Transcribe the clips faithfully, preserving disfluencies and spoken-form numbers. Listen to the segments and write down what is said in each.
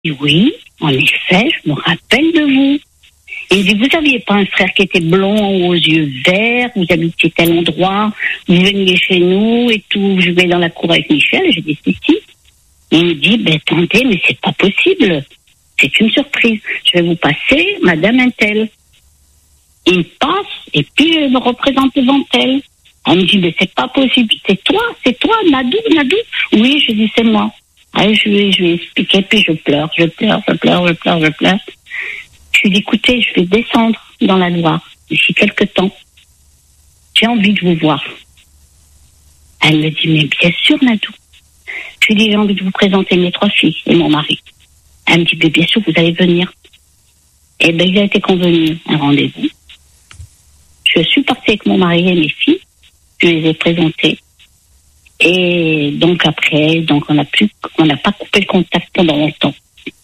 dit oui, en effet, je me rappelle de vous. Il dit, vous n'aviez pas un frère qui était blond aux yeux verts, vous habitiez tel endroit, vous veniez chez nous et tout, je vais dans la cour avec Michel, j'ai dit si, si. Il me dit, ben attendez, mais c'est pas possible, c'est une surprise, je vais vous passer Madame Intel. Il me passe et puis je me représente devant elle. Elle me dit, mais c'est pas possible, c'est toi, c'est toi, Nadou, Nadou. Oui, je dis, c'est moi. Allez, je lui, je lui ai expliqué, puis je pleure, je pleure, je pleure, je pleure, je pleure. Je lui ai dit, écoutez, je vais descendre dans la Loire d'ici quelque temps. J'ai envie de vous voir. Elle me dit, mais bien sûr, Nadou. Je lui ai dit, j'ai envie de vous présenter mes trois filles et mon mari. Elle me dit, mais bien sûr, vous allez venir. Et bien, il a été convenu un rendez-vous. Je suis partie avec mon mari et mes filles. Je les ai présentées. Et donc après, donc on n'a plus, on n'a pas coupé le contact pendant longtemps.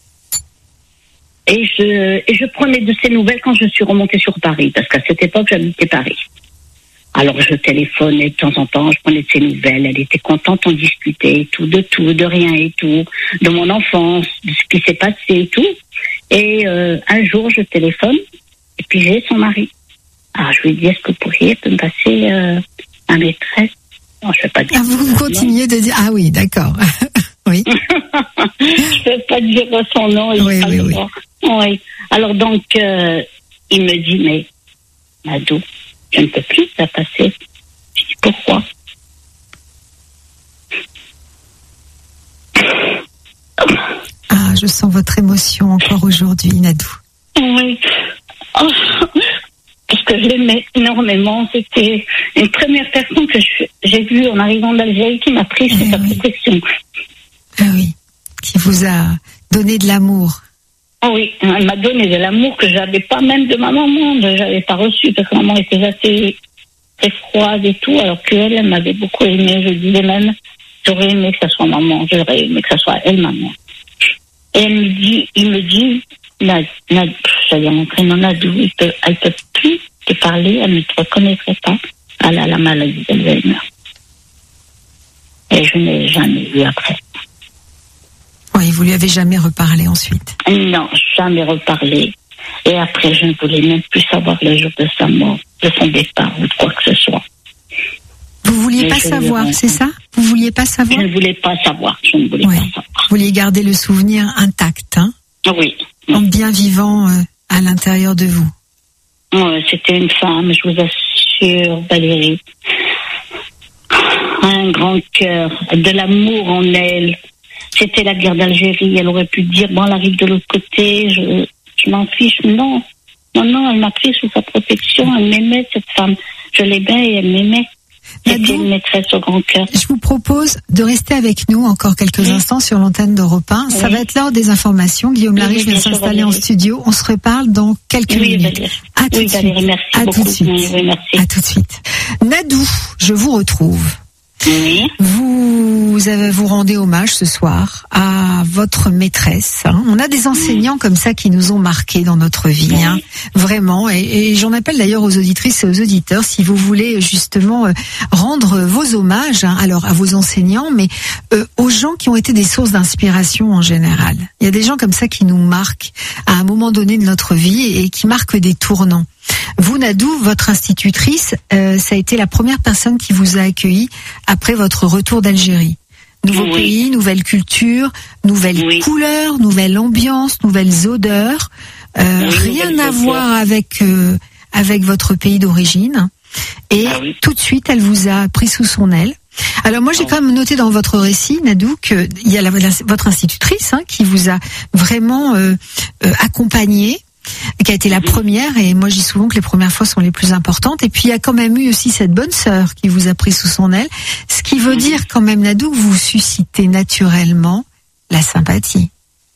Et je, et je prenais de ses nouvelles quand je suis remontée sur Paris, parce qu'à cette époque, j'habitais Paris. Alors je téléphonais de temps en temps, je prenais de ses nouvelles, elle était contente, on discutait et tout, de tout, de rien et tout, de mon enfance, de ce qui s'est passé et tout. Et euh, un jour, je téléphone, et puis j'ai son mari. Alors je lui dis, est-ce que vous pourriez me passer euh, un maîtresse? Non, je ne vais pas dire. Ah, vous continuez de dire, ah oui, d'accord. Oui. Je ne peux pas dire son nom. Oui, oui, oui. oui. Alors donc, euh, il me dit, mais Nadou, je ne peux plus la passer. Je dis, pourquoi? Ah, je sens votre émotion encore aujourd'hui, Nadou. Oui. Oh, parce que je l'aimais énormément. C'était une première personne que je, j'ai vue en arrivant d'Algérie qui m'a pris sous sa protection. Ah oui, qui vous a donné de l'amour. Oh oui, elle m'a donné de l'amour que j'avais pas même de ma maman, je n'avais pas reçu parce que maman était assez très froide et tout, alors qu'elle, elle m'avait beaucoup aimé. Je disais même, j'aurais aimé que ça soit maman, j'aurais aimé que ça soit elle, maman. Et elle me dit, il me dit, Nad, Nad, j'allais mon prénom Nadou, elle peut, elle peut plus te parler, elle ne te reconnaîtrait pas. Elle a la maladie d'Alzheimer. Et je n'ai jamais vu après. Oui, vous lui avez jamais reparlé ensuite? Non, jamais reparlé. Et après, je ne voulais même plus savoir le jour de sa mort, de son départ ou de quoi que ce soit. Vous vouliez Mais pas savoir, c'est ça? Vous vouliez pas savoir? Je ne voulais pas savoir, je ne voulais ouais. pas savoir. Vous vouliez garder le souvenir intact, hein? Oui. En bien vivant euh, à l'intérieur de vous. Oui, c'était une femme, je vous assure, Valérie. Un grand cœur, de l'amour en elle. C'était la guerre d'Algérie, elle aurait pu dire, bon, elle arrive de l'autre côté, je, je m'en fiche. Non, non, non, elle m'a pris sous sa protection, elle m'aimait, cette femme. Je l'aimais et elle m'aimait. C'était une maîtresse au grand cœur. Je vous propose de rester avec nous encore quelques oui. instants sur l'antenne d'Europe un. Ça oui. va être l'heure des informations. Guillaume oui, Lariche oui, vient s'installer en studio. On se reparle dans quelques oui, minutes. Valérie. À tout oui, de suite. Valérie, merci à beaucoup. tout de suite. Oui, merci. À tout de suite. Nadou, je vous retrouve. Oui. Vous avez, vous rendez hommage ce soir à votre maîtresse. Hein. On a des enseignants oui. comme ça qui nous ont marqués dans notre vie, oui. hein. Vraiment. Et, et j'en appelle d'ailleurs aux auditrices et aux auditeurs, si vous voulez justement euh, rendre vos hommages, hein, alors à vos enseignants, mais euh, aux gens qui ont été des sources d'inspiration en général. Il y a des gens comme ça qui nous marquent à un moment donné de notre vie et qui marquent des tournants. Vous, Nadou, votre institutrice, euh, ça a été la première personne qui vous a accueilli après votre retour d'Algérie. Nouveau oui. pays, nouvelle culture, nouvelles oui. couleurs, nouvelle ambiance, nouvelles odeurs. Euh, oui, rien à voir avec euh, avec votre pays d'origine. Et ah oui. tout de suite, elle vous a pris sous son aile. Alors moi, j'ai quand même noté dans votre récit, Nadou, qu'il y a la, la, votre institutrice hein, qui vous a vraiment euh, euh, accompagné, qui a été la première, et moi je dis souvent que les premières fois sont les plus importantes. Et puis il y a quand même eu aussi cette bonne sœur qui vous a pris sous son aile, ce qui veut dire quand même, Nadou, que vous suscitez naturellement la sympathie.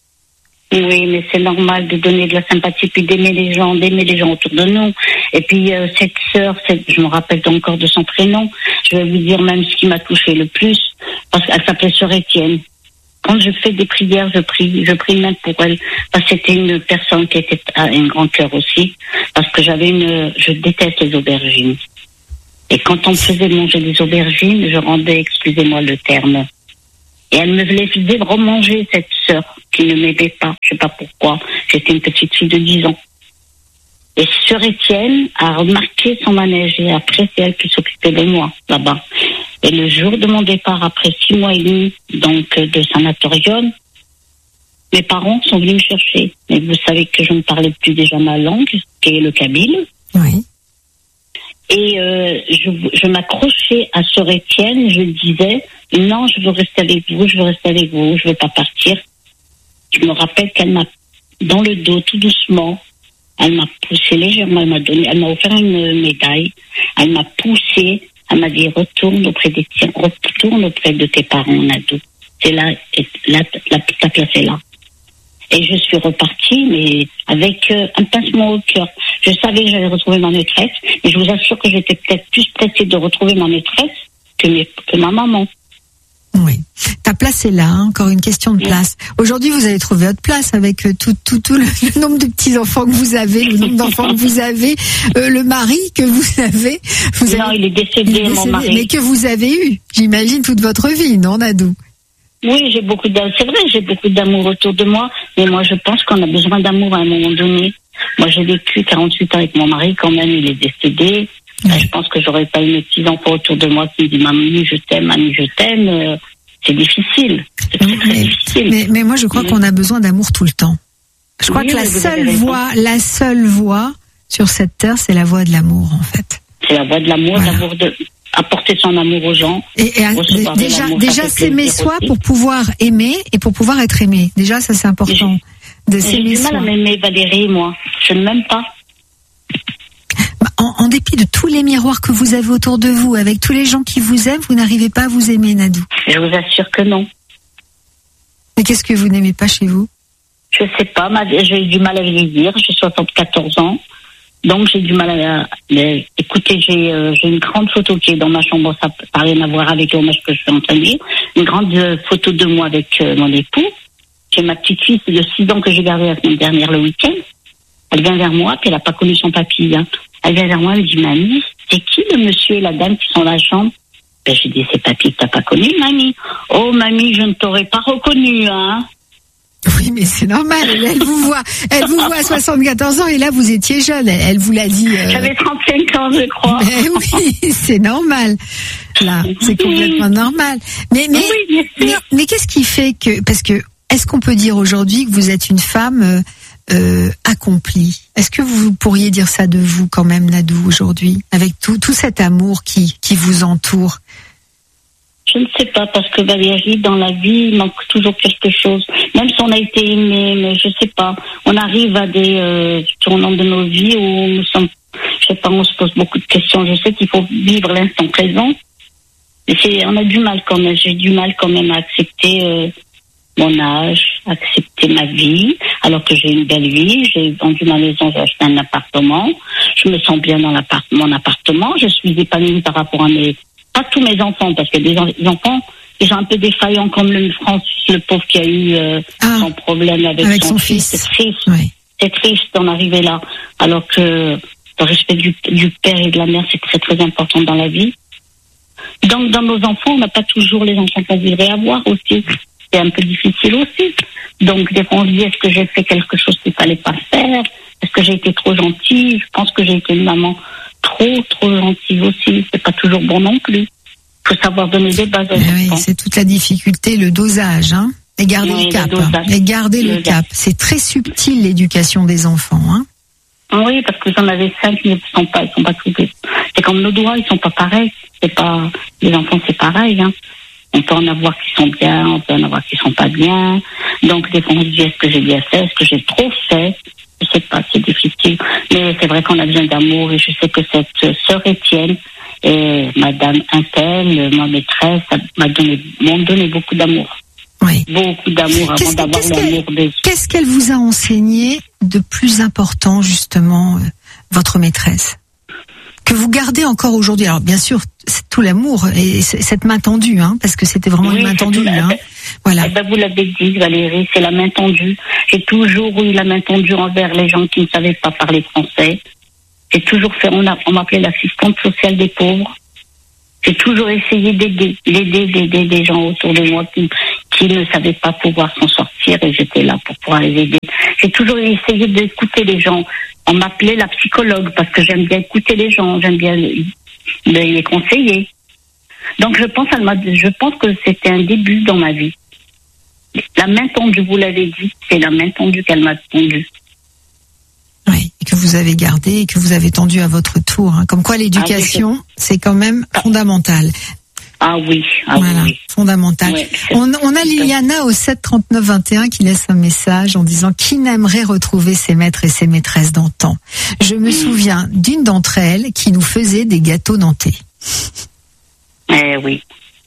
Oui, mais c'est normal de donner de la sympathie, puis d'aimer les gens, d'aimer les gens autour de nous. Et puis euh, cette sœur, cette, je me rappelle encore de son prénom, je vais vous dire même ce qui m'a touché le plus, parce qu'elle s'appelait Sœur Étienne. Quand je fais des prières, je prie, je prie même pour elle, parce que c'était une personne qui était à un grand cœur aussi, parce que j'avais une, je déteste les aubergines. Et quand on me faisait manger des aubergines, je rendais, excusez-moi le terme, Et elle me faisait remanger cette sœur qui ne m'aimait pas. Je sais pas pourquoi. J'étais une petite fille de dix ans. Et sœur Étienne a remarqué son manège. Et après, c'est elle qui s'occupait de moi, là-bas. Et le jour de mon départ, après six mois et demi, donc, de sanatorium, mes parents sont venus me chercher. Mais vous savez que je ne parlais plus déjà ma langue, qui est le kabyle. Oui. Et euh, je, je m'accrochais à sœur Étienne, je disais, non, je veux rester avec vous, je veux rester avec vous, je veux pas partir. Je me rappelle qu'elle m'a, dans le dos, tout doucement, elle m'a poussé légèrement, elle m'a donné, elle m'a offert une médaille, elle m'a poussé, elle m'a dit, retourne auprès des tiens, retourne auprès de tes parents, Nadou. C'est là, là, la, ta place est là. Et je suis repartie, mais avec euh, un pincement au cœur. Je savais que j'allais retrouver ma maîtresse, mais je vous assure que j'étais peut-être plus pressée de retrouver ma maîtresse que, mes, que ma maman. Oui. Ta place est là, hein, encore une question de place. Aujourd'hui, vous avez trouvé votre place avec euh, tout, tout, tout le, le nombre de petits-enfants que vous avez, le nombre d'enfants que vous avez, euh, le mari que vous avez. Vous non, avez, il est décédé, il est décédé, mon mari. Mais que vous avez eu, j'imagine, toute votre vie, non, Nadou? Oui, j'ai beaucoup d'amour. C'est vrai, j'ai beaucoup d'amour autour de moi, mais moi, je pense qu'on a besoin d'amour à un moment donné. Moi, j'ai vécu quarante-huit ans avec mon mari, quand même, il est décédé. Oui. Je pense que j'aurais pas eu mes petits-enfants autour de moi qui me disent, mamie, je t'aime, mamie, je t'aime. Euh, c'est difficile. C'est très, très mais, difficile. Mais, mais moi, je crois oui. qu'on a besoin d'amour tout le temps. Je crois oui, que la seule voie, la seule voie sur cette terre, c'est la voie de l'amour, en fait. C'est la voie de l'amour, voilà. D'amour de... apporter son amour aux gens. Et, et à, déjà, déjà s'aimer soi pour pouvoir aimer et pour pouvoir être aimé. Déjà, ça c'est important. De s'aimer soi. J'ai du mal à m'aimer, Valérie, moi. Je ne m'aime pas. En, en dépit de tous les miroirs que vous avez autour de vous, avec tous les gens qui vous aiment, vous n'arrivez pas à vous aimer, Nadou. Je vous assure que non. Mais qu'est-ce que vous n'aimez pas chez vous? Je sais pas, j'ai eu du mal à vieillir, j'ai soixante-quatorze ans. Donc j'ai du mal à... Mais, écoutez, j'ai, euh, j'ai une grande photo qui est dans ma chambre, ça n'a rien à voir avec l'hommage que je suis en train de dire. Une grande euh, photo de moi avec euh, mon époux. J'ai ma petite fille de six ans que j'ai gardée la semaine dernière le week-end. Elle vient vers moi, puis elle n'a pas connu son papy. Hein. Elle vient vers moi, elle me dit, mamie, c'est qui le monsieur et la dame qui sont dans la chambre? Ben, j'ai dit, c'est papy que t'as pas connu, mamie. Oh, mamie, je ne t'aurais pas reconnu, hein. Oui, mais c'est normal. Elle vous voit, elle vous voit à soixante-quatorze ans et là vous étiez jeune. Elle, elle vous l'a dit. Euh... J'avais trente-cinq ans, je crois. Mais oui, c'est normal. Là, c'est complètement oui. normal. Mais mais oui, mais, mais qu'est-ce qui fait que parce que est-ce qu'on peut dire aujourd'hui que vous êtes une femme euh, euh, accomplie? Est-ce que vous pourriez dire ça de vous quand même, Nadou, aujourd'hui, avec tout tout cet amour qui qui vous entoure? Je ne sais pas, parce que Valérie, dans la vie, il manque toujours quelque chose. Même si on a été aimé, mais je sais pas. On arrive à des euh, tournants de nos vies où nous sommes, je sais pas, on se pose beaucoup de questions. Je sais qu'il faut vivre l'instant présent. Mais c'est, on a du mal quand même. J'ai du mal quand même à accepter euh, mon âge, accepter ma vie, alors que j'ai une belle vie. J'ai vendu ma maison, j'ai acheté un appartement. Je me sens bien dans l'appart- mon appartement. Je suis épanouie par rapport à mes... Pas tous mes enfants, parce que des enfants, ils sont un peu défaillants, comme le Francis, le pauvre qui a eu euh, ah, son problème avec, avec son, son fils. fils. C'est triste. Oui. C'est triste d'en arriver là. Alors que le respect du, du père et de la mère, c'est très très important dans la vie. Donc dans nos enfants, on n'a pas toujours les enfants qu'on voudrait avoir aussi. C'est un peu difficile aussi. Donc des fois on se dit, est-ce que j'ai fait quelque chose qu'il fallait pas faire? Est-ce que j'ai été trop gentille? Je pense que j'ai été une maman trop, trop gentille aussi. C'est pas toujours bon non plus. Il faut savoir donner des bases. Oui, c'est toute la difficulté, le dosage, hein. Et garder oui, le cap. Le et garder le, le cap. C'est très subtil, l'éducation des enfants, hein. Oui, parce que vous en avez cinq, ils ne sont pas, ils sont pas trouvés. C'est comme nos doigts, ils sont pas pareils. C'est pas, les enfants, c'est pareil, hein. On peut en avoir qui sont bien, on peut en avoir qui sont pas bien. Donc, des fois, on se dit, est-ce que j'ai bien fait? Est-ce que j'ai trop fait? Je sais pas, c'est difficile. Mais c'est vrai qu'on a besoin d'amour et je sais que cette sœur Étienne et madame Intel, ma maîtresse, m'a donné, m'ont donné beaucoup d'amour. Oui. Beaucoup d'amour qu'est-ce avant d'avoir l'amour des... Qu'est-ce qu'elle vous a enseigné de plus important, justement, euh, votre maîtresse? Que vous gardez encore aujourd'hui. Alors, bien sûr, c'est tout l'amour et cette main tendue, hein, parce que c'était vraiment oui, une main tendue, hein. Ben, voilà. Eh ben, vous l'avez dit, Valérie, c'est la main tendue. J'ai toujours eu la main tendue envers les gens qui ne savaient pas parler français. J'ai toujours fait, on, a, on m'appelait l'assistante sociale des pauvres. J'ai toujours essayé d'aider, d'aider, d'aider des gens autour de moi qui, qui ne savaient pas pouvoir s'en sortir et j'étais là pour pouvoir les aider. J'ai toujours essayé d'écouter les gens. On m'appelait la psychologue parce que j'aime bien écouter les gens, j'aime bien les, les conseiller. Donc je pense, elle m'a, je pense que c'était un début dans ma vie. La main tendue, vous l'avez dit, c'est la main tendue qu'elle m'a tendue. Oui, et que vous avez gardé et que vous avez tendu à votre tour. Hein. Comme quoi l'éducation, ah oui, c'est... c'est quand même fondamental. Ah oui, ah voilà, oui. Fondamental. Oui, on, on a Liliana au sept trente-neuf vingt et un qui laisse un message en disant « Qui n'aimerait retrouver ses maîtres et ses maîtresses d'antan ? Je me mmh. souviens d'une d'entre elles qui nous faisait des gâteaux nantais. » Eh oui.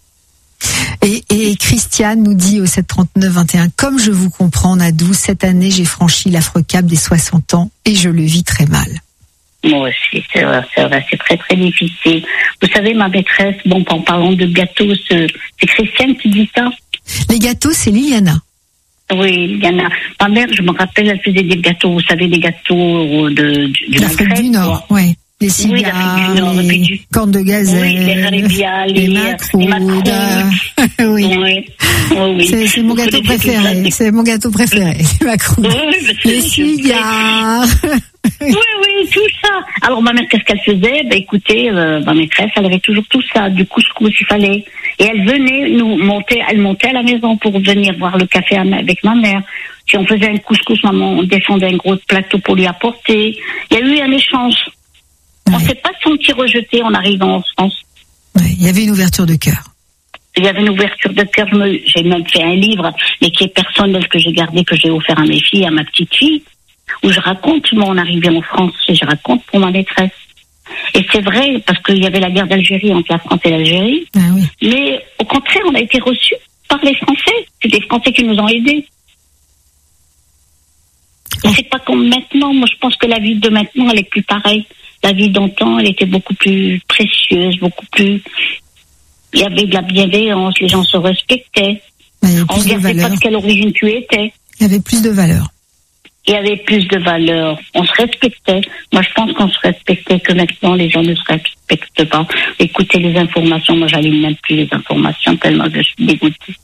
Et, et Christiane nous dit au sept trente-neuf vingt et un, comme je vous comprends, Nadou, cette année j'ai franchi l'affreux cap des soixante ans et je le vis très mal. Moi aussi, c'est vrai, c'est vrai, c'est très très difficile. Vous savez, ma maîtresse, bon, en parlant de gâteaux, c'est, c'est Christiane qui dit ça. Les gâteaux, c'est Liliana. Oui, Liliana. Ma mère, je me rappelle, elle faisait des gâteaux, vous savez, des gâteaux de, du, du l'Afrique du Nord, oui. Les cigares, oui, les du... cornes de gazelle, oui, les rarébia, les, les macroudes. Oui. Oui. Oh, oui. C'est, c'est mon gâteau préféré. C'est mon gâteau préféré, les macroudes. Oui, les cigares. Oui, oui, tout ça. Alors, ma mère, qu'est-ce qu'elle faisait? Ben, écoutez, euh, ma maîtresse, elle avait toujours tout ça, du couscous, il fallait. Et elle venait nous monter, elle montait à la maison pour venir boire le café avec ma mère. Si on faisait un couscous, maman, on descendait un gros plateau pour lui apporter. Il y a eu un échange. On ne s'est pas senti rejeté en arrivant en France. Ouais, il y avait une ouverture de cœur. Il y avait une ouverture de cœur. Je me, j'ai même fait un livre, mais qui est personnel, que j'ai gardé, que j'ai offert à mes filles, à ma petite fille, où je raconte mon arrivée en France et je raconte pour ma maîtresse. Et c'est vrai, parce qu'il y avait la guerre d'Algérie entre la France et l'Algérie. Ah oui. Mais au contraire, on a été reçus par les Français. C'est les Français qui nous ont aidés. Oh. C'est pas comme maintenant. Moi, je pense que la vie de maintenant, elle est plus pareille. La vie d'antan, elle était beaucoup plus précieuse, beaucoup plus... Il y avait de la bienveillance, les gens se respectaient. On ne regardait pas de quelle origine tu étais. Il y avait plus de valeur. Il y avait plus de valeur. On se respectait. Moi, je pense qu'on se respectait, que maintenant, les gens ne se respectent pas. Écoutez les informations. Moi, j'allume même plus les informations tellement je suis dégoûtée.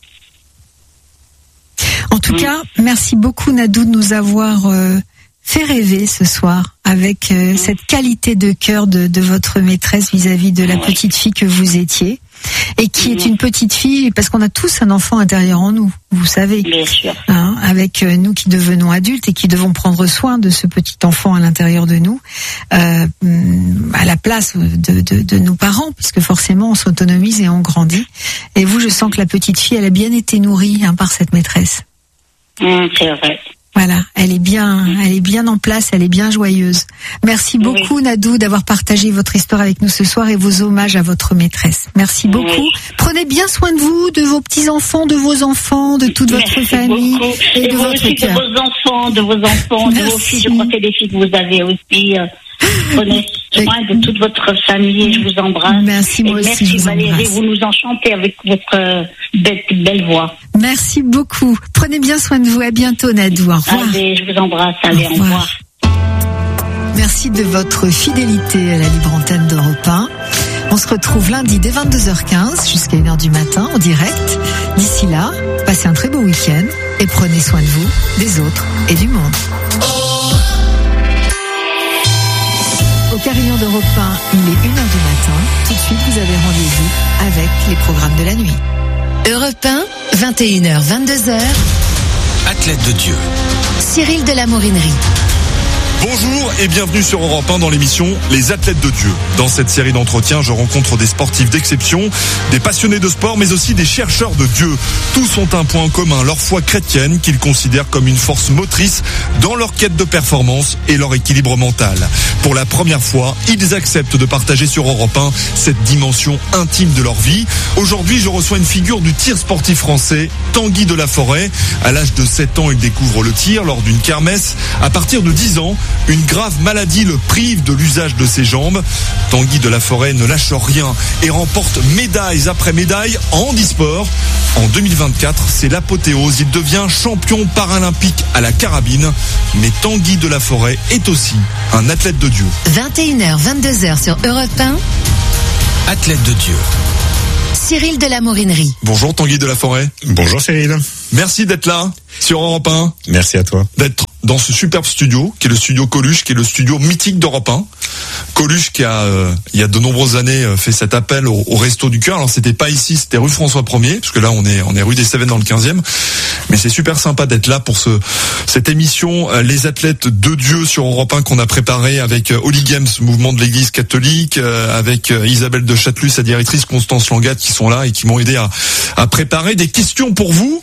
En tout mmh. cas, merci beaucoup, Nadou, de nous avoir... Euh... fait rêver ce soir avec euh, cette qualité de cœur de, de votre maîtresse vis-à-vis de la petite fille que vous étiez et qui est une petite fille parce qu'on a tous un enfant intérieur en nous, vous savez. Bien sûr. Hein, avec euh, nous qui devenons adultes et qui devons prendre soin de ce petit enfant à l'intérieur de nous, euh, à la place de, de, de nos parents, puisque forcément on s'autonomise et on grandit. Et vous, je sens que la petite fille, elle a bien été nourrie hein, par cette maîtresse. Mmh, c'est vrai. Voilà, elle est bien, elle est bien en place, elle est bien joyeuse. Merci beaucoup, oui. Nadou, d'avoir partagé votre histoire avec nous ce soir et vos hommages à votre maîtresse. Merci beaucoup. Oui. Prenez bien soin de vous, de vos petits-enfants, de vos enfants, de toute votre Merci famille beaucoup. et, et de votre votre cœur. De vos enfants, de vos enfants, de vos filles. Je crois que c'est des filles que vous avez aussi. Prenez soin de toute votre famille et je vous embrasse. Merci, moi et aussi, merci je vous Valérie, embrasse. vous nous enchantez avec votre belle, belle voix. Merci beaucoup. Prenez bien soin de vous. À bientôt, Nadou. Au revoir. Allez, je vous embrasse. Allez, au revoir. Au revoir. Merci de votre fidélité à la libre antenne d'Europe un. On se retrouve lundi dès vingt-deux heures quinze jusqu'à une heure du matin en direct. D'ici là, passez un très beau week-end et prenez soin de vous, des autres et du monde. Au Carillon d'Europe un, il est une heure du matin. Tout de suite, vous avez rendez-vous avec les programmes de la nuit. Europe un, vingt et une heures, vingt-deux heures. Athlète de Dieu. Cyril de la Morinerie. Bonjour et bienvenue sur Europe un dans l'émission Les Athlètes de Dieu. Dans cette série d'entretiens, je rencontre des sportifs d'exception, des passionnés de sport, mais aussi des chercheurs de Dieu. Tous ont un point commun, leur foi chrétienne qu'ils considèrent comme une force motrice dans leur quête de performance et leur équilibre mental. Pour la première fois, ils acceptent de partager sur Europe un cette dimension intime de leur vie. Aujourd'hui, je reçois une figure du tir sportif français, Tanguy de la Forêt. À l'âge de sept ans, il découvre le tir lors d'une kermesse. À partir de dix ans, une grave maladie le prive de l'usage de ses jambes. Tanguy de la Forêt ne lâche rien et remporte médailles après médailles en handisport. En deux mille vingt-quatre, c'est l'apothéose. Il devient champion paralympique à la carabine. Mais Tanguy de la Forêt est aussi un athlète de Dieu. vingt et une heures, vingt-deux heures sur Europe un. Athlète de Dieu. Cyril de la Morinerie. Bonjour Tanguy de la Forêt. Bonjour Cyril. Merci d'être là sur Europe un. Merci à toi. D'être dans ce superbe studio qui est le studio Coluche, qui est le studio mythique d'Europe un. Coluche qui a, euh, il y a de nombreuses années, euh, fait cet appel au, au Resto du Cœur. Alors c'était pas ici, c'était rue François Ier, parce que là on est on est rue des Cévennes dans le quinzième. Mais c'est super sympa d'être là pour ce cette émission euh, Les athlètes de Dieu sur Europe un qu'on a préparé avec euh, Holy Games, mouvement de l'Église catholique, euh, avec euh, Isabelle de Chatelus, sa directrice, Constance Langade qui sont là et qui m'ont aidé à, à préparer des questions pour vous.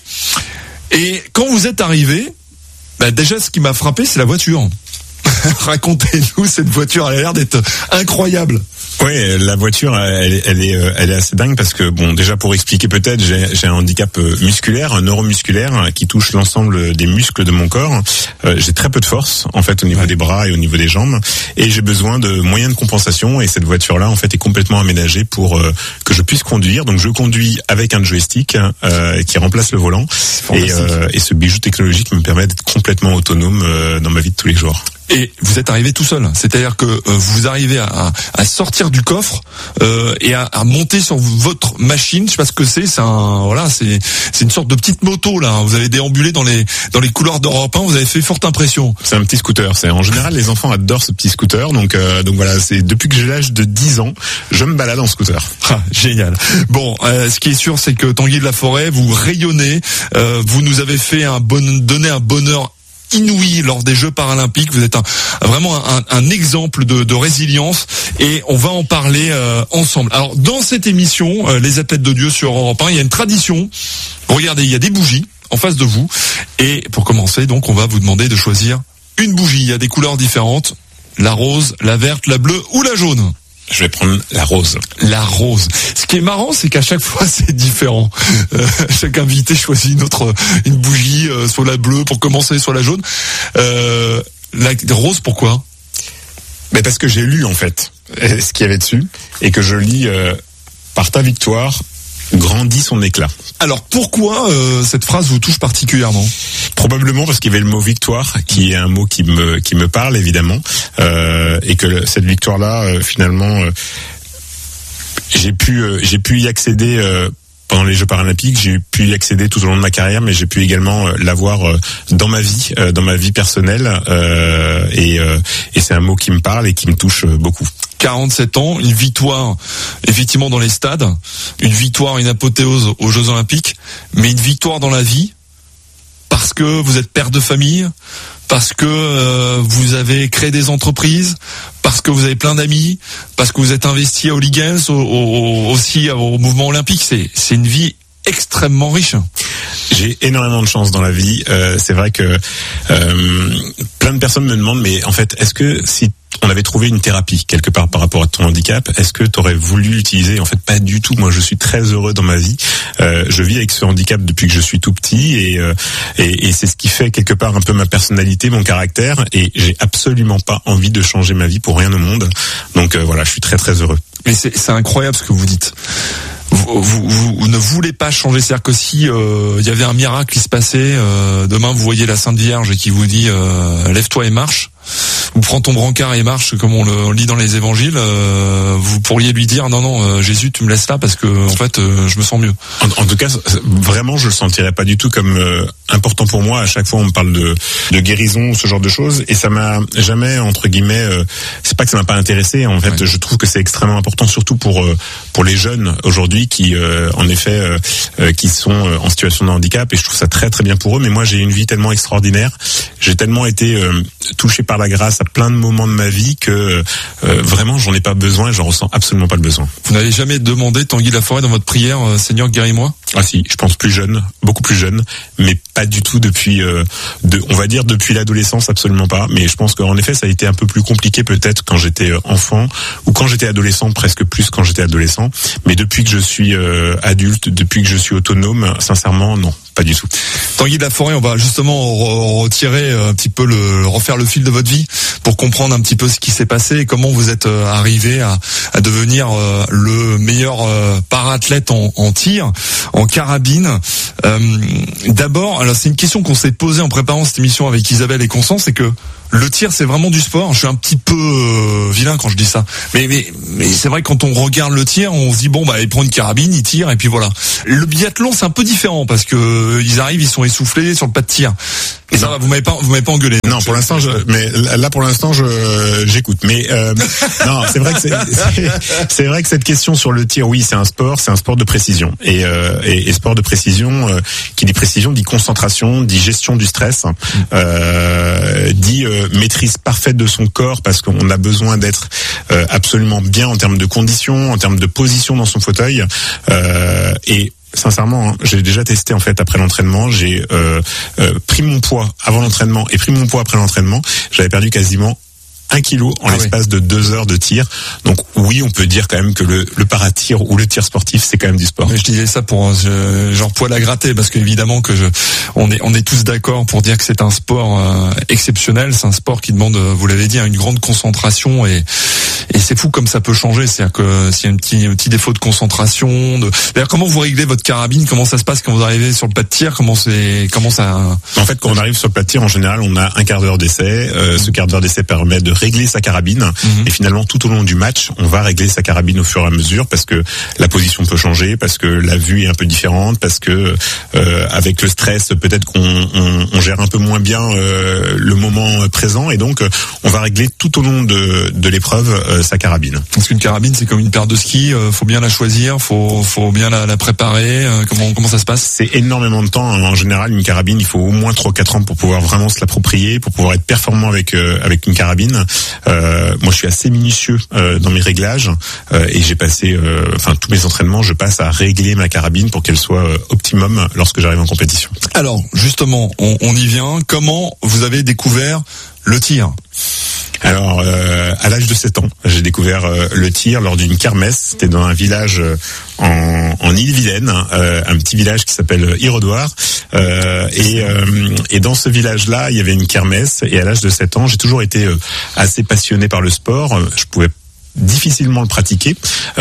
Et quand vous êtes arrivé, bah déjà ce qui m'a frappé c'est la voiture. Racontez-nous cette voiture, elle a l'air d'être incroyable. Oui, la voiture, elle, elle est, elle est assez dingue parce que bon, déjà pour expliquer peut-être, j'ai, j'ai un handicap musculaire, un neuromusculaire qui touche l'ensemble des muscles de mon corps. Euh, j'ai très peu de force en fait au niveau ouais. des bras et au niveau des jambes, et j'ai besoin de moyens de compensation. Et cette voiture-là, en fait, est complètement aménagée pour euh, que je puisse conduire. Donc, je conduis avec un joystick euh, qui remplace le volant, et, euh, et ce bijou technologique me permet d'être complètement autonome euh, dans ma vie de tous les jours. Et vous êtes arrivé tout seul, c'est-à-dire que euh, vous arrivez à, à sortir du coffre euh, et à, à monter sur votre machine. Je sais pas ce que c'est, c'est un voilà, c'est c'est une sorte de petite moto là. Vous avez déambulé dans les dans les couloirs d'Europe un, vous avez fait forte impression. C'est un petit scooter. C'est en général les enfants adorent ce petit scooter, donc euh, donc voilà, c'est depuis que j'ai l'âge de dix ans, je me balade en scooter. Ah, génial. Bon, euh, ce qui est sûr, c'est que Tanguy de la Forêt, vous rayonnez, euh, vous nous avez fait un bon donné un bonheur inouï lors des Jeux paralympiques. Vous êtes un, vraiment un, un exemple de, de résilience, et on va en parler euh, ensemble. Alors dans cette émission, euh, les athlètes de Dieu sur Europe un, il y a une tradition. Regardez, il y a des bougies en face de vous, et pour commencer, donc, on va vous demander de choisir une bougie. Il y a des couleurs différentes: la rose, la verte, la bleue ou la jaune. Je vais prendre la rose. La rose. Ce qui est marrant, c'est qu'à chaque fois, c'est différent. Euh, chaque invité choisit une autre, une bougie, euh, soit la bleue pour commencer, soit la jaune. Euh, la rose, pourquoi? Mais parce que j'ai lu, en fait, ce qu'il y avait dessus, et que je lis euh, par ta victoire grandit son éclat. Alors pourquoi euh, cette phrase vous touche particulièrement? Probablement parce qu'il y avait le mot victoire, qui est un mot qui me qui me parle évidemment, euh, et que cette victoire-là, euh, finalement, euh, j'ai pu euh, j'ai pu y accéder euh, pendant les Jeux paralympiques. J'ai pu y accéder tout au long de ma carrière, mais j'ai pu également euh, l'avoir euh, dans ma vie, euh, dans ma vie personnelle, euh, et euh, et c'est un mot qui me parle et qui me touche euh, beaucoup. quarante-sept ans, une victoire effectivement dans les stades, une victoire, une apothéose aux Jeux Olympiques, mais une victoire dans la vie parce que vous êtes père de famille, parce que euh, vous avez créé des entreprises, parce que vous avez plein d'amis, parce que vous êtes investi à Holy Games, au, au, aussi au mouvement olympique. C'est, c'est une vie extrêmement riche. J'ai énormément de chance dans la vie. Euh, c'est vrai que euh, plein de personnes me demandent, mais en fait, est-ce que si on avait trouvé une thérapie quelque part par rapport à ton handicap, est-ce que tu aurais voulu l'utiliser? En fait, pas du tout. Moi, je suis très heureux dans ma vie. Euh, je vis avec ce handicap depuis que je suis tout petit, et, euh, et, et c'est ce qui fait quelque part un peu ma personnalité, mon caractère, et j'ai absolument pas envie de changer ma vie pour rien au monde. Donc euh, voilà, je suis très très heureux. Mais c'est, c'est incroyable ce que vous dites. Vous, vous, vous ne voulez pas changer, c'est-à-dire que si il euh, y avait un miracle qui se passait, euh, demain vous voyez la Sainte Vierge qui vous dit euh, lève-toi et marche, ou prends ton brancard et marche, comme on le on lit dans les évangiles, euh, vous pourriez lui dire non non euh, Jésus, tu me laisses là parce que en fait euh, je me sens mieux. En, en tout cas, vraiment je le sentirais pas du tout comme euh, important pour moi. À chaque fois on me parle de de guérison, ce genre de choses, et ça m'a jamais, entre guillemets, euh, c'est pas que ça m'a pas intéressé. En fait, ouais. Je trouve que c'est extrêmement important, surtout pour euh, pour les jeunes aujourd'hui qui euh, en effet euh, euh, qui sont euh, en situation de handicap, et je trouve ça très très bien pour eux. Mais moi j'ai une vie tellement extraordinaire, j'ai tellement été euh, touché par la grâce à plein de moments de ma vie que euh, vraiment j'en ai pas besoin, et j'en ressens absolument pas le besoin. Vous n'avez jamais demandé, Tanguy de la Forêt, dans votre prière, euh, Seigneur guéris-moi? Ah si, je pense plus jeune, beaucoup plus jeune, mais pas du tout depuis, euh, de, on va dire depuis l'adolescence, absolument pas. Mais je pense qu'en effet ça a été un peu plus compliqué peut-être quand j'étais enfant, ou quand j'étais adolescent, presque plus quand j'étais adolescent. Mais depuis que je suis euh, adulte, depuis que je suis autonome, sincèrement non, pas du tout. Tanguy de la Forêt, on va justement retirer un petit peu le, refaire le fil de votre vie pour comprendre un petit peu ce qui s'est passé et comment vous êtes arrivé à, à devenir le meilleur para-athlète en, en tir, en carabine. Euh, d'abord, alors c'est une question qu'on s'est posée en préparant cette émission avec Isabelle et Constance, c'est que le tir, c'est vraiment du sport. Je suis un petit peu euh, vilain quand je dis ça. Mais, mais, mais c'est vrai que quand on regarde le tir, on se dit bon bah il prend une carabine, il tire et puis voilà. Le biathlon c'est un peu différent parce que euh, ils arrivent, ils sont essoufflés sur le pas de tir. Et ça va, vous m'avez pas, vous m'avez pas engueulé. Non, pour l'instant, je, mais là pour l'instant, je j'écoute. Mais euh, non, c'est vrai que c'est, c'est, c'est vrai que cette question sur le tir, oui, c'est un sport, c'est un sport de précision. Et euh, et, et sport de précision, euh, qui dit précision, dit concentration, dit gestion du stress, euh, dit euh, maîtrise parfaite de son corps parce qu'on a besoin d'être euh, absolument bien en termes de conditions, en termes de position dans son fauteuil. Euh, et sincèrement, hein, j'ai déjà testé en fait après l'entraînement. J'ai euh, euh, pris mon poids avant l'entraînement et pris mon poids après l'entraînement. J'avais perdu quasiment un kilo en ah l'espace oui. de deux heures de tir. Donc oui, on peut dire quand même que le, le paratir ou le tir sportif, c'est quand même du sport. Mais je disais ça pour euh, genre poil à gratter parce qu'évidemment que je, on est on est tous d'accord pour dire que c'est un sport euh, exceptionnel. C'est un sport qui demande, vous l'avez dit, une grande concentration et et c'est fou comme ça peut changer. C'est-à-dire que s'il y a un petit un petit défaut de concentration, de... d'ailleurs comment vous réglez votre carabine, comment ça se passe quand vous arrivez sur le pas de tir, comment c'est comment ça. En fait, quand on arrive sur le pas de tir, en général, on a un quart d'heure d'essai. Euh, ce quart d'heure d'essai permet de régler sa carabine mmh. et finalement tout au long du match on va régler sa carabine au fur et à mesure parce que la position peut changer, parce que la vue est un peu différente, parce que euh, avec le stress peut-être qu'on on, on gère un peu moins bien euh, le moment présent et donc on va régler tout au long de, de l'épreuve euh, sa carabine. Parce qu'une carabine c'est comme une paire de skis, euh, faut bien la choisir, faut faut bien la, la préparer, euh, comment comment ça se passe? C'est énormément de temps, en général une carabine il faut au moins trois quatre ans pour pouvoir vraiment se l'approprier, pour pouvoir être performant avec euh, avec une carabine. Euh, moi, je suis assez minutieux euh, dans mes réglages euh, et j'ai passé, euh, enfin tous mes entraînements, je passe à régler ma carabine pour qu'elle soit euh, optimum lorsque j'arrive en compétition. Alors, justement, on, on y vient. Comment vous avez découvert le tir ? Alors, euh, à l'âge de sept ans, j'ai découvert euh, le tir lors d'une kermesse. C'était dans un village euh, en, en Ille-Vilaine, euh, un petit village qui s'appelle Irodoir. Euh, et, euh, et dans ce village-là, il y avait une kermesse. Et à l'âge de sept ans, j'ai toujours été euh, assez passionné par le sport. Je pouvais difficilement le pratiquer,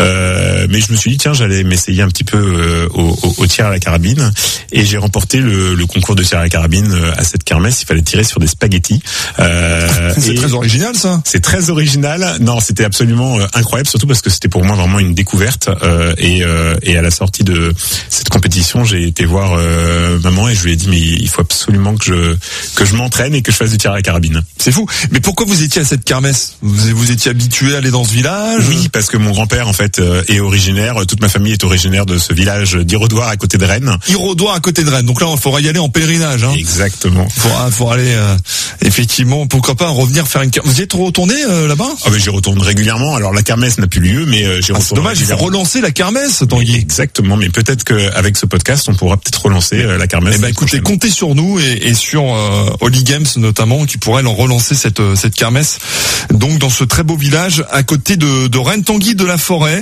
euh, mais je me suis dit tiens j'allais m'essayer un petit peu euh, au, au, au tir à la carabine et j'ai remporté le, le concours de tir à la carabine euh, à cette kermesse. Il fallait tirer sur des spaghettis. Euh, c'est très original ça. C'est très original. Non, c'était absolument euh, incroyable, surtout parce que c'était pour moi vraiment une découverte euh, et, euh, et à la sortie de cette compétition, j'ai été voir euh, maman et je lui ai dit mais il faut absolument que je que je m'entraîne et que je fasse du tir à la carabine. C'est fou. Mais pourquoi vous étiez à cette kermesse ? Vous, vous étiez habitué à aller dans ce village ? Oui, parce que mon grand-père en fait euh, est originaire, toute ma famille est originaire de ce village d'Irodoir à côté de Rennes. Irodoir à côté de Rennes. Donc là, il faudra y aller en pèlerinage. Hein. Exactement. Il faudra, faudra aller euh, effectivement, pourquoi pas revenir faire une. Vous y êtes retourné euh, là-bas ? Ah ben j'y retourne régulièrement. Alors la kermesse n'a plus lieu, mais euh, j'y ah, retourne. C'est dommage, il faut relancer la kermesse, Tanguy. Exactement, mais peut-être qu'avec ce podcast, on pourra peut-être relancer euh, la kermesse. Eh ben écoutez, comptez sur nous et, et sur euh, Holy Games notamment, qui pourrait leur relancer cette cette kermesse. Donc dans ce très beau village à côté de, de Rennes. Tanguy de la Forêt,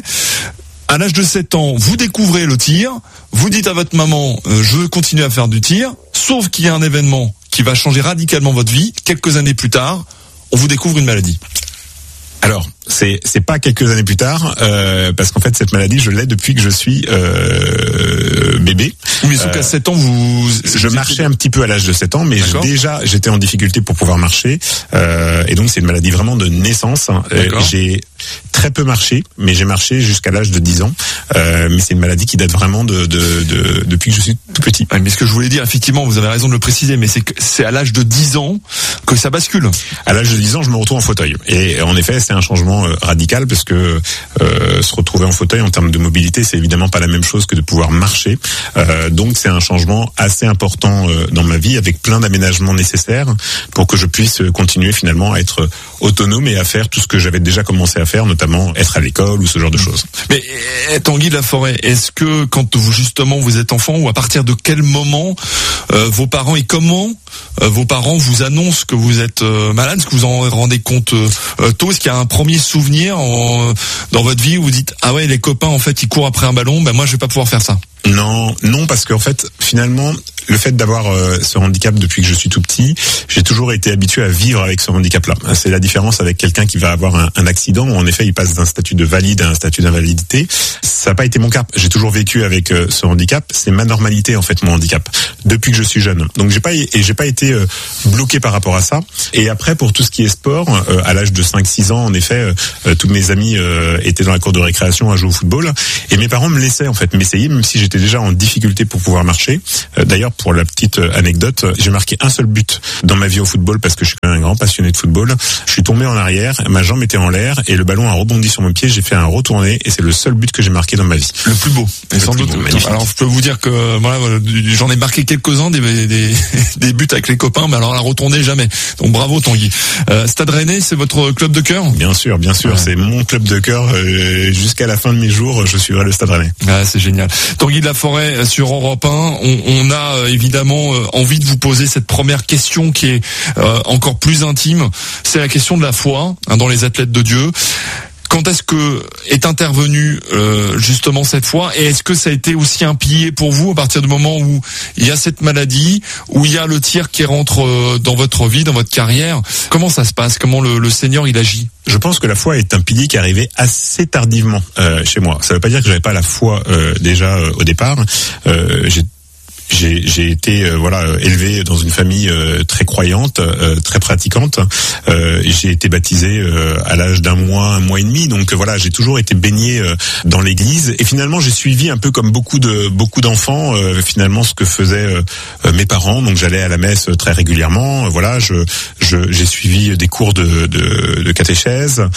à l'âge de sept ans, vous découvrez le tir, vous dites à votre maman euh, je veux continuer à faire du tir, sauf qu'il y a un événement qui va changer radicalement votre vie. Quelques années plus tard, on vous découvre une maladie. Alors, c'est c'est pas quelques années plus tard, euh, parce qu'en fait cette maladie je l'ai depuis que je suis euh, bébé. Oui, mais sauf qu'à sept ans vous, je marchais un petit peu à l'âge de sept ans, mais je, déjà j'étais en difficulté pour pouvoir marcher, euh, et donc c'est une maladie vraiment de naissance. Euh, j'ai très peu marché, mais j'ai marché jusqu'à l'âge de dix ans. Euh, mais c'est une maladie qui date vraiment de, de, de depuis que je suis tout petit. Ouais, mais ce que je voulais dire, effectivement, vous avez raison de le préciser, mais c'est que c'est à l'âge de dix ans que ça bascule. À l'âge de dix ans, je me retrouve en fauteuil, et en effet, c'est un changement radical parce que euh, se retrouver en fauteuil en termes de mobilité, c'est évidemment pas la même chose que de pouvoir marcher. Euh, donc c'est un changement assez important euh, dans ma vie, avec plein d'aménagements nécessaires pour que je puisse continuer finalement à être autonome et à faire tout ce que j'avais déjà commencé à faire, notamment être à l'école ou ce genre de choses. Mais Tanguy de la Forêt, est-ce que quand vous justement vous êtes enfant, ou à partir de quel moment euh, vos parents et comment euh, vos parents vous annoncent que vous êtes euh, malade, est-ce que vous en rendez compte euh, tôt? Est-ce qu'il y a un premier souvenir en, dans votre vie où vous dites ah ouais, les copains en fait ils courent après un ballon, ben moi je vais pas pouvoir faire ça? Non, non, parce qu'en fait, finalement, le fait d'avoir euh, ce handicap depuis que je suis tout petit, j'ai toujours été habitué à vivre avec ce handicap-là. C'est la différence avec quelqu'un qui va avoir un, un accident où en effet il passe d'un statut de valide à un statut d'invalidité. Ça n'a pas été mon cas. J'ai toujours vécu avec euh, ce handicap. C'est ma normalité en fait, mon handicap, depuis que je suis jeune. Donc j'ai pas et j'ai pas été euh, bloqué par rapport à ça. Et après, pour tout ce qui est sport, euh, à l'âge de cinq six ans, en effet, euh, tous mes amis euh, étaient dans la cour de récréation à jouer au football et mes parents me laissaient en fait m'essayer, même si j'étais déjà en difficulté pour pouvoir marcher. Euh, d'ailleurs, pour la petite anecdote, j'ai marqué un seul but dans ma vie au football parce que je suis quand même un grand passionné de football. Je suis tombé en arrière, ma jambe était en l'air et le ballon a rebondi sur mon pied. J'ai fait un retourné et c'est le seul but que j'ai marqué dans ma vie. Le plus beau. Et sans doute. Alors je peux vous dire que voilà, j'en ai marqué quelques-uns des, des, des buts avec les copains, mais alors la retournée jamais. Donc bravo Tanguy. Euh, Stade Rennais, c'est votre club de cœur ? Bien sûr, bien sûr, ouais. C'est mon club de cœur. Euh, jusqu'à la fin de mes jours, je suivrai le Stade Rennais. Ah, c'est génial. Tanguy de la Forêt sur Europe un. On, on a euh, évidemment euh, envie de vous poser cette première question qui est euh, encore plus intime. C'est la question de la foi hein, dans les athlètes de Dieu. Quand est-ce que est intervenue euh, justement cette foi et est-ce que ça a été aussi un pilier pour vous à partir du moment où il y a cette maladie, où il y a le tir qui rentre euh, dans votre vie, dans votre carrière? Comment ça se passe? Comment le, le Seigneur il agit? Je pense que la foi est un pilier qui est arrivé assez tardivement euh, chez moi. Ça ne veut pas dire que j'avais pas la foi euh, déjà euh, au départ. Euh, j'ai J'ai, j'ai été euh, voilà élevé dans une famille euh, très croyante, euh, très pratiquante. Euh, j'ai été baptisé euh, à l'âge d'un mois, un mois et demi. Donc euh, voilà, j'ai toujours été baigné euh, dans l'Église. Et finalement, j'ai suivi un peu comme beaucoup de beaucoup d'enfants euh, finalement ce que faisaient euh, mes parents. Donc j'allais à la messe très régulièrement. Voilà, je, je j'ai suivi des cours de de, de catéchèse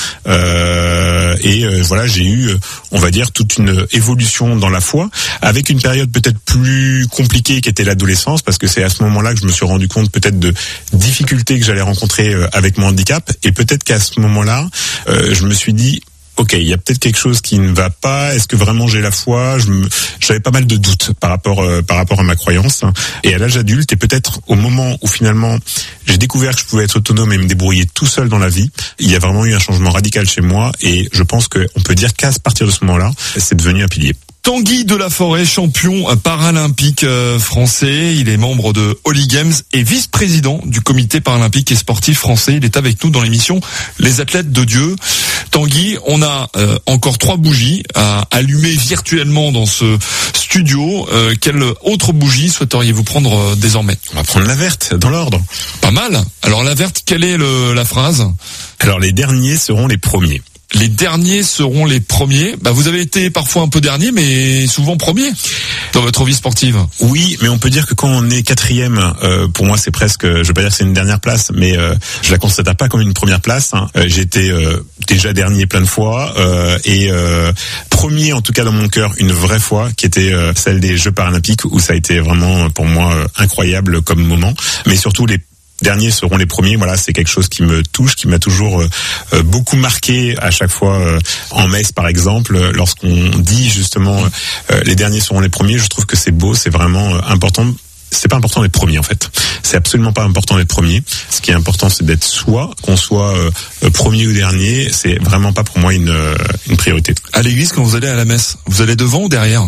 euh, et euh, voilà, j'ai eu, on va dire, toute une évolution dans la foi, avec une période peut-être plus compliquée qui était l'adolescence, parce que c'est à ce moment-là que je me suis rendu compte peut-être de difficultés que j'allais rencontrer avec mon handicap, et peut-être qu'à ce moment-là, euh, je me suis dit ok, il y a peut-être quelque chose qui ne va pas. Est-ce que vraiment j'ai la foi? Je me, j'avais pas mal de doutes par rapport euh, par rapport à ma croyance. Et à l'âge adulte, et peut-être au moment où finalement j'ai découvert que je pouvais être autonome et me débrouiller tout seul dans la vie, il y a vraiment eu un changement radical chez moi. Et je pense qu'on peut dire qu'à partir de ce moment-là, c'est devenu un pilier. Tanguy de la Forêt, champion paralympique français. Il est membre de Holy Games et vice-président du comité paralympique et sportif français. Il est avec nous dans l'émission Les Athlètes de Dieu. Tanguy, on a euh, encore trois bougies à allumer virtuellement dans ce studio. Euh, quelle autre bougie souhaiteriez-vous prendre euh, désormais? On va prendre la verte, dans l'ordre. Pas mal. Alors la verte, quelle est le, la phrase? Alors les derniers seront les premiers. Les derniers seront les premiers. Bah, vous avez été parfois un peu dernier, mais souvent premier dans votre vie sportive. Oui, mais on peut dire que quand on est quatrième, euh, pour moi c'est presque, je vais pas dire que c'est une dernière place, mais euh, je la considère pas comme une première place. Hein. Euh, j'ai été euh, déjà dernier plein de fois euh, et euh, premier en tout cas dans mon cœur une vraie fois, qui était euh, celle des Jeux paralympiques, où ça a été vraiment pour moi euh, incroyable comme moment. Mais surtout les derniers seront les premiers. Voilà, c'est quelque chose qui me touche, qui m'a toujours euh, beaucoup marqué à chaque fois euh, en messe par exemple, lorsqu'on dit justement euh, les derniers seront les premiers. Je trouve que c'est beau, c'est vraiment euh, important. C'est pas important d'être premier en fait. C'est absolument pas important d'être premier. Ce qui est important, c'est d'être soi, qu'on soit euh, premier ou dernier. C'est vraiment pas pour moi une euh, une priorité. À l'église, quand vous allez à la messe, vous allez devant ou derrière?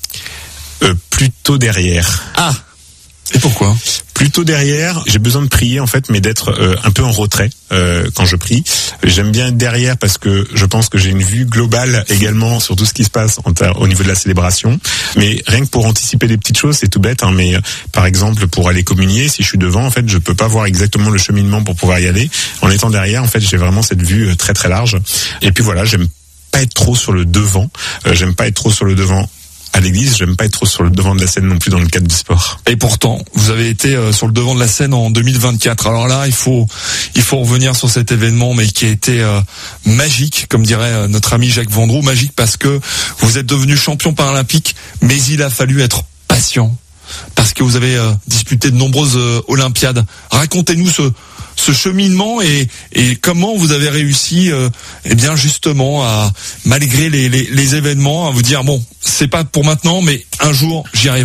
euh, Plutôt derrière. Ah. Et pourquoi? Plutôt derrière. J'ai besoin de prier en fait, mais d'être euh, un peu en retrait euh, quand je prie. J'aime bien être derrière parce que je pense que j'ai une vue globale également sur tout ce qui se passe en ter- au niveau de la célébration. Mais rien que pour anticiper des petites choses, c'est tout bête. Hein, mais euh, par exemple, pour aller communier, si je suis devant, en fait, je peux pas voir exactement le cheminement pour pouvoir y aller. En étant derrière, en fait, j'ai vraiment cette vue euh, très très large. Et puis voilà, j'aime pas être trop sur le devant. Euh, j'aime pas être trop sur le devant. À l'église, j'aime pas être trop sur le devant de la scène non plus dans le cadre du sport. Et pourtant, vous avez été euh, sur le devant de la scène en deux mille vingt-quatre. Alors là, il faut il faut revenir sur cet événement, mais qui a été euh, magique, comme dirait euh, notre ami Jacques Vendroux. Magique parce que vous êtes devenu champion paralympique, mais il a fallu être patient, parce que vous avez euh, disputé de nombreuses euh, Olympiades. Racontez-nous ce ce cheminement et, et comment vous avez réussi, euh, eh bien justement à, malgré les, les, les événements, à vous dire bon, c'est pas pour maintenant, mais un jour j'y arriverai.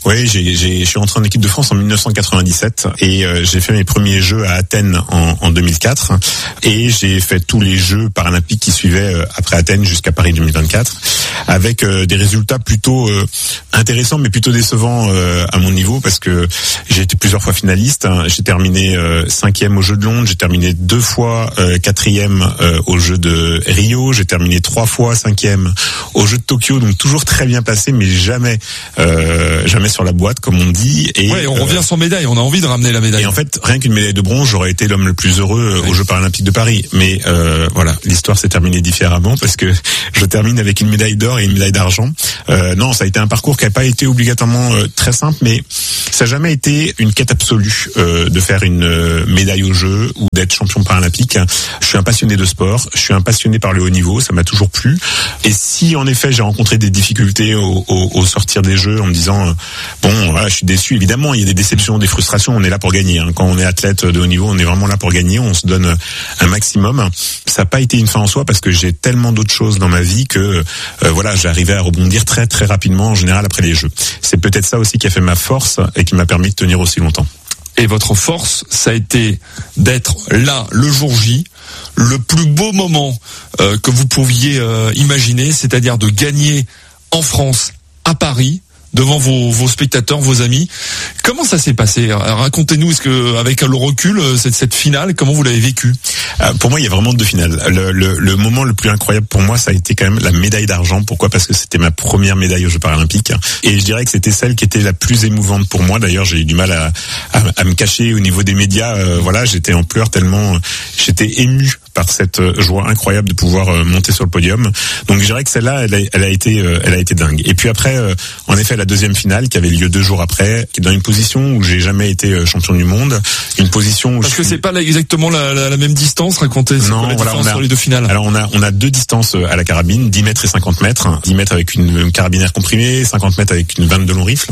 Oui, j'ai, j'ai, je suis entré en équipe de France en dix-neuf cent quatre-vingt-dix-sept et euh, j'ai fait mes premiers Jeux à Athènes en, en deux mille quatre et j'ai fait tous les Jeux paralympiques qui suivaient euh, après Athènes jusqu'à Paris deux mille vingt-quatre avec euh, des résultats plutôt euh, intéressants mais plutôt décevants euh, à mon niveau parce que j'ai été plusieurs fois finaliste. Hein. J'ai terminé euh, cinquième aux Jeux de Londres, j'ai terminé deux fois euh, quatrième euh, aux Jeux de Rio, j'ai terminé trois fois cinquième aux Jeux de Tokyo, donc toujours très bien passé mais jamais euh, jamais sur la boîte comme on dit. Et ouais, on euh, revient sans médaille, on a envie de ramener la médaille. Et en fait, rien qu'une médaille de bronze, j'aurais été l'homme le plus heureux oui. aux Jeux paralympiques de Paris. Mais euh, voilà, l'histoire s'est terminée différemment parce que je termine avec une médaille d'or et une médaille d'argent. Euh, non, ça a été un parcours qui n'a pas été obligatoirement euh, très simple, mais ça n'a jamais été une quête absolue euh, de faire une euh, médaille aux Jeux ou d'être champion paralympique. Je suis un passionné de sport, je suis un passionné par le haut niveau, ça m'a toujours plu. Et si en effet j'ai rencontré des difficultés au, au, au sortir des Jeux en me disant euh, bon, voilà, je suis déçu. Évidemment, il y a des déceptions, des frustrations. On est là pour gagner. Hein. Quand on est athlète de haut niveau, on est vraiment là pour gagner. On se donne un maximum. Ça n'a pas été une fin en soi parce que j'ai tellement d'autres choses dans ma vie que euh, voilà, j'arrivais à rebondir très très rapidement en général après les Jeux. C'est peut-être ça aussi qui a fait ma force et qui m'a permis de tenir aussi longtemps. Et votre force, ça a été d'être là le jour J, le plus beau moment euh, que vous pouviez euh, imaginer, c'est-à-dire de gagner en France, à Paris, devant vos, vos spectateurs, vos amis. Comment ça s'est passé ? Racontez-nous, est-ce que avec le recul, cette, cette finale, comment vous l'avez vécue ? euh, Pour moi, il y a vraiment deux finales. Le, le, le moment le plus incroyable pour moi, ça a été quand même la médaille d'argent. Pourquoi ? Parce que c'était ma première médaille aux Jeux paralympiques. Et je dirais que c'était celle qui était la plus émouvante pour moi. D'ailleurs, j'ai eu du mal à, à, à me cacher au niveau des médias. Euh, voilà, j'étais en pleurs tellement j'étais ému par cette joie incroyable de pouvoir euh, monter sur le podium. Donc je dirais que celle-là, elle a, elle a été, euh, elle a été dingue. Et puis après, euh, en effet, la deuxième finale qui avait lieu deux jours après, qui est dans une position où j'ai jamais été champion du monde, une position où parce je que suis... c'est pas exactement la, la, la même distance. Racontez. C'est non, quoi la voilà, différence on a, sur les deux finales. Alors on a on a deux distances à la carabine, dix mètres et cinquante mètres, dix mètres avec une, une carabinière comprimée, cinquante mètres avec une vingt-deux long rifle.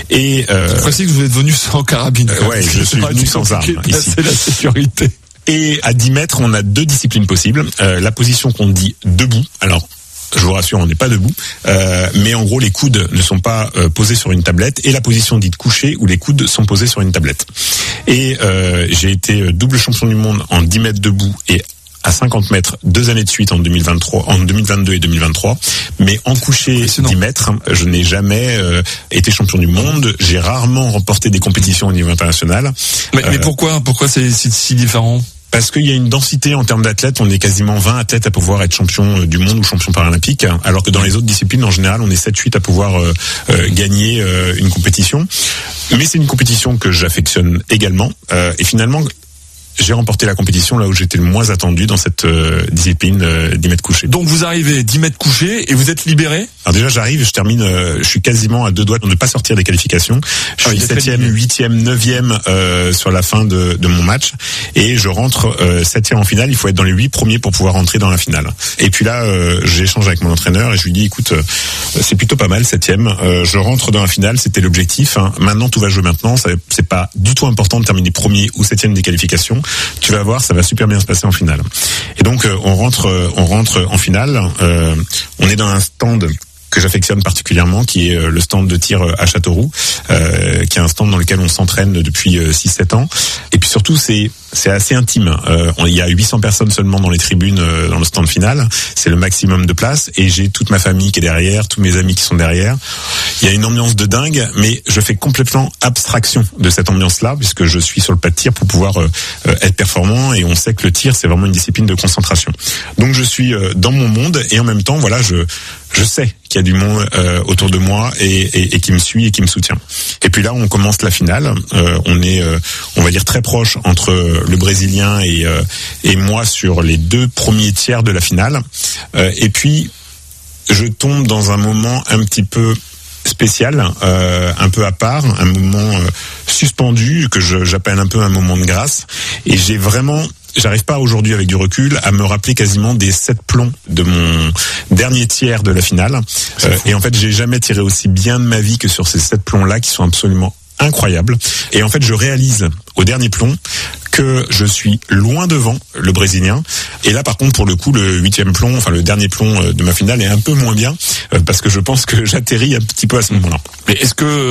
Et euh, je précise que vous êtes venu sans carabine. Euh, ouais, je suis venu sans arme ici. C'est la sécurité. Et à dix mètres, on a deux disciplines possibles. Euh, la position qu'on dit debout. Alors, je vous rassure, on n'est pas debout. Euh, mais en gros, les coudes ne sont pas euh, posés sur une tablette. Et la position dite couchée, où les coudes sont posés sur une tablette. Et euh, j'ai été double champion du monde en dix mètres debout et à cinquante mètres, deux années de suite en deux mille vingt-trois, en deux mille vingt-deux et deux mille vingt-trois. Mais en couché dix mètres, je n'ai jamais euh, été champion du monde. J'ai rarement remporté des compétitions au niveau international. Mais, euh, mais pourquoi, pourquoi c'est, c'est si différent ? Parce qu'il y a une densité en termes d'athlètes, on est quasiment vingt athlètes à pouvoir être champion du monde ou champion paralympique, alors que dans les autres disciplines, en général, on est sept huit à pouvoir euh, euh, gagner euh, une compétition. Mais c'est une compétition que j'affectionne également, euh, et finalement, j'ai remporté la compétition là où j'étais le moins attendu dans cette euh, discipline euh, dix mètres couchés. Donc vous arrivez dix mètres couchés et vous êtes libéré ? Alors déjà j'arrive, je termine, euh, je suis quasiment à deux doigts de ne pas sortir des qualifications. Je suis septième, huitième, neuvième euh, sur la fin de, de mon match et je rentre euh, septième en finale. Il faut être dans les huit premiers pour pouvoir rentrer dans la finale. Et puis là, euh, j'échange avec mon entraîneur et je lui dis écoute, euh, c'est plutôt pas mal septième. Euh, je rentre dans la finale, c'était l'objectif. Hein. Maintenant tout va jouer maintenant. Ça, c'est pas du tout important de terminer premier ou septième des qualifications. Tu vas voir, ça va super bien se passer en finale. Et donc euh, on rentre, euh, on rentre en finale. Euh, on est dans un stand que j'affectionne particulièrement, qui est euh, le stand de tir à Châteauroux, euh, qui est un stand dans lequel on s'entraîne depuis euh, six sept ans. Et puis surtout, c'est c'est assez intime. Euh, il y a huit cents personnes seulement dans les tribunes, euh, dans le stand final. C'est le maximum de place. Et j'ai toute ma famille qui est derrière, tous mes amis qui sont derrière. Il y a une ambiance de dingue, mais je fais complètement abstraction de cette ambiance-là, puisque je suis sur le pas de tir pour pouvoir euh, être performant. Et on sait que le tir, c'est vraiment une discipline de concentration. Donc je suis euh, dans mon monde et en même temps, voilà, je je sais qu'il y a du monde euh, autour de moi et, et, et qui me suit et qui me soutient. Et puis là, on commence la finale. Euh, on est, euh, on va dire, très proche entre le Brésilien et, euh, et moi sur les deux premiers tiers de la finale. Euh, et puis, je tombe dans un moment un petit peu spécial, euh, un peu à part, un moment euh, suspendu que je, j'appelle un peu un moment de grâce. Et j'ai vraiment... J'arrive pas aujourd'hui avec du recul à me rappeler quasiment des sept plombs de mon dernier tiers de la finale. Euh, et en fait, j'ai jamais tiré aussi bien de ma vie que sur ces sept plombs-là qui sont absolument incroyables. Et en fait, je réalise au dernier plomb que je suis loin devant le Brésilien. Et là, par contre, pour le coup, le huitième plomb, enfin le dernier plomb de ma finale est un peu moins bien euh, parce que je pense que j'atterris un petit peu à ce moment-là. Mais est-ce que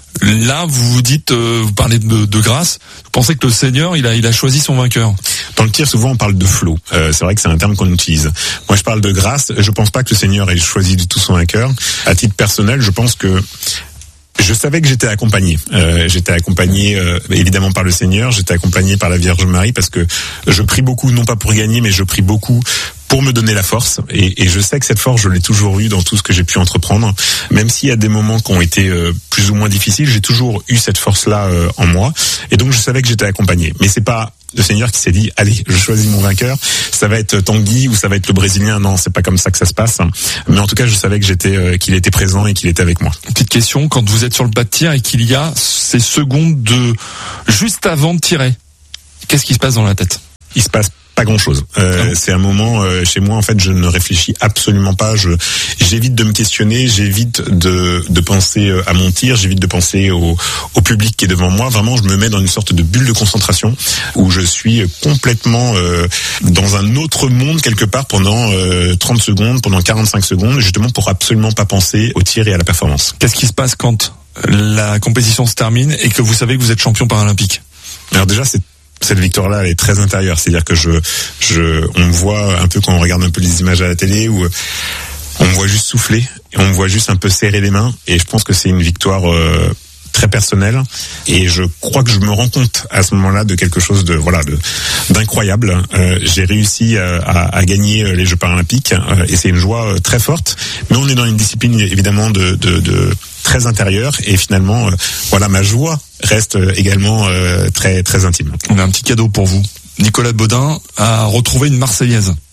Là, vous vous dites, euh, vous parlez de, de grâce. Vous pensez que le Seigneur, il a, il a choisi son vainqueur. Dans le tir, souvent, on parle de flow. Euh, c'est vrai que c'est un terme qu'on utilise. Moi, je parle de grâce. Je pense pas que le Seigneur ait choisi du tout son vainqueur. À titre personnel, je pense que je savais que j'étais accompagné. Euh, j'étais accompagné euh, évidemment par le Seigneur. J'étais accompagné par la Vierge Marie parce que je prie beaucoup, non pas pour gagner, mais je prie beaucoup pour me donner la force. Et, et je sais que cette force, je l'ai toujours eue dans tout ce que j'ai pu entreprendre. Même s'il y a des moments qui ont été euh, plus ou moins difficiles, j'ai toujours eu cette force-là euh, en moi. Et donc, je savais que j'étais accompagné. Mais c'est pas le Seigneur qui s'est dit, allez, je choisis mon vainqueur. Ça va être Tanguy ou ça va être le Brésilien. Non, c'est pas comme ça que ça se passe. Mais en tout cas, je savais que j'étais, euh, qu'il était présent et qu'il était avec moi. Petite question, quand vous êtes sur le pas de tir et qu'il y a ces secondes de juste avant de tirer, qu'est-ce qui se passe dans la tête? Il se passe pas grand-chose. Euh, c'est un moment euh, chez moi, en fait, je ne réfléchis absolument pas. Je j'évite de me questionner, j'évite de de penser à mon tir, j'évite de penser au au public qui est devant moi. Vraiment, je me mets dans une sorte de bulle de concentration où je suis complètement euh, dans un autre monde quelque part pendant euh, trente secondes, pendant quarante-cinq secondes, justement pour absolument pas penser au tir et à la performance. Qu'est-ce qui se passe quand la compétition se termine et que vous savez que vous êtes champion paralympique? Alors déjà, c'est cette victoire-là, elle est très intérieure. C'est-à-dire que je, je, on me voit un peu quand on regarde un peu les images à la télé où on me voit juste souffler, et on me voit juste un peu serrer les mains. Et je pense que c'est une victoire euh, très personnelle. Et je crois que je me rends compte à ce moment-là de quelque chose de, voilà, de, d'incroyable. Euh, j'ai réussi à, à, à gagner les Jeux paralympiques euh, et c'est une joie euh, très forte. Mais on est dans une discipline évidemment de, de, de très intérieure et finalement, euh, voilà, ma joie reste également euh, très très intime. On a un petit cadeau pour vous. Nicolas Baudin a retrouvé une Marseillaise.